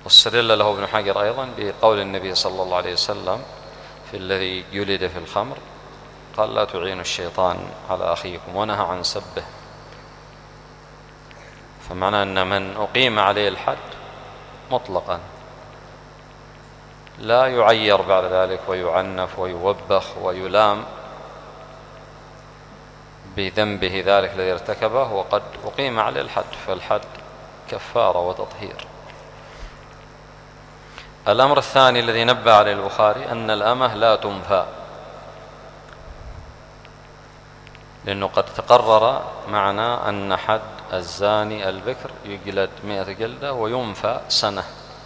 واستدل له ابن حجر أيضا بقول النبي صلى الله عليه وسلم في الذي جلد في الخمر، قال: لا تعينوا الشيطان على أخيكم، ونهى عن سبه. فمعنى أن من أقيم عليه الحد مطلقا لا يعير بعد ذلك ويعنف ويوبخ ويلام بذنبه ذلك الذي ارتكبه وقد أقيم عليه الحد، فالحد كفارة وتطهير. الأمر الثاني الذي نبه عليه البخاري أن الأمة لا تنفى، لأنه قد تقرر معنا أن حد الزاني البكر يجلد 100 جلدة وينفى سنة،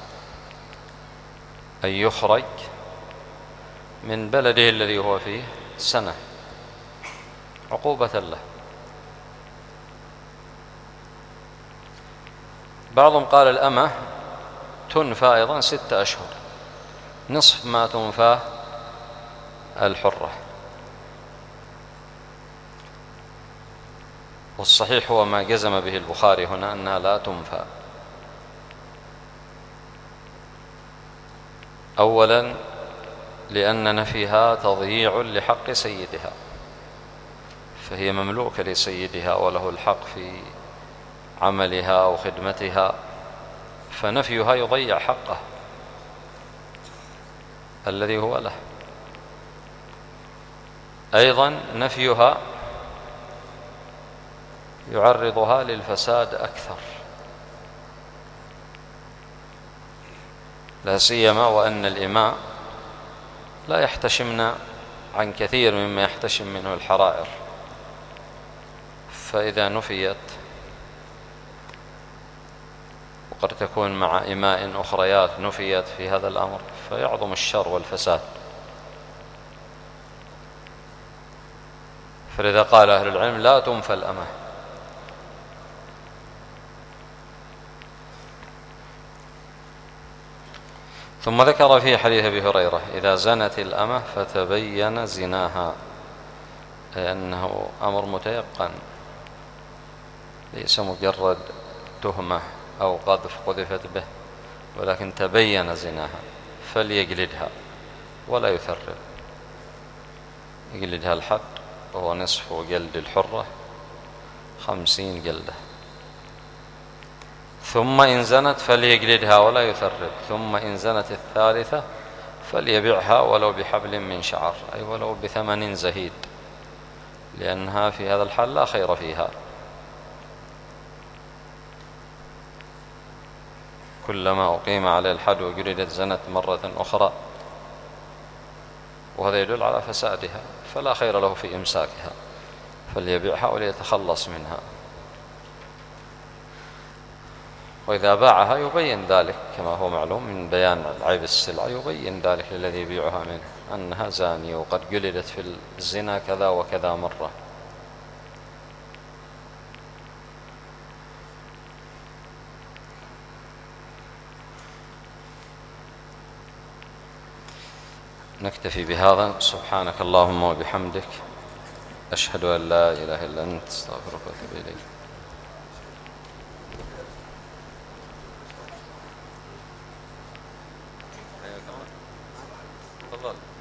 أي يخرج من بلده الذي هو فيه سنة عقوبة له. بعضهم قال الأمة تنفى أيضا 6 أشهر، نصف ما تنفى الحرة، والصحيح هو ما جزم به البخاري هنا أنها لا تنفى. أولا لأن نفيها تضييع لحق سيدها، فهي مملوكة لسيدها وله الحق في عملها أو خدمتها، فنفيها يضيع حقه الذي هو له. أيضا نفيها يعرضها للفساد أكثر، لا سيما وأن الإماء لا يحتشمن عن كثير مما يحتشم منه الحرائر، فإذا نفيت وقد تكون مع إماء أخريات نفيت في هذا الأمر فيعظم الشر والفساد. فلذا قال أهل العلم لا تنفى الأمة. ثم ذكر في حديث أبي هريرة: إذا زنت الأمة فتبين زناها، أي أنه أمر متيقن ليس مجرد تهمة أو قذف قذفت به، ولكن تبين زناها، فليجلدها ولا يثرب، يجلدها الحد وهو نصف جلد الحرة 50 جلدة. ثم إن زنت فليجلدها ولا يثرب، ثم إن زنت الثالثة فليبيعها ولو بحبل من شعر، أي ولو بثمن زهيد، لأنها في هذا الحال لا خير فيها. كلما أقيم على الحد وجلدت زنت مرة أخرى، وهذا يدل على فسادها، فلا خير له في إمساكها، فليبيعها وليتخلص منها. وإذا باعها يبين ذلك كما هو معلوم من بيان عيب السلعة، يبين ذلك للذي يبيعها منه أنها زانية وقد جلدت في الزنا كذا وكذا مرة. نكتفي بهذا. سبحانك اللهم وبحمدك، أشهد أن لا إله إلا أنت، أستغفرك وأتوب إليك. تفضل.